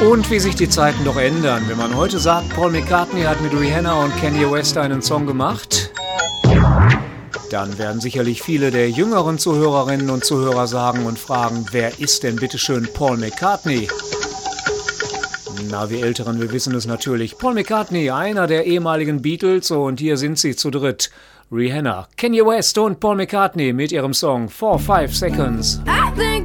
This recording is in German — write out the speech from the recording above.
Und wie sich die Zeiten doch ändern. Wenn man heute sagt, Paul McCartney hat mit Rihanna und Kanye West einen Song gemacht, dann werden sicherlich viele der jüngeren Zuhörerinnen und Zuhörer sagen und fragen, wer ist denn bitteschön Paul McCartney? Na, wir Älteren, wir wissen es natürlich. Paul McCartney, einer der ehemaligen Beatles, und hier sind sie zu dritt. Rihanna, Kanye West und Paul McCartney mit ihrem Song 4-5 Seconds. I think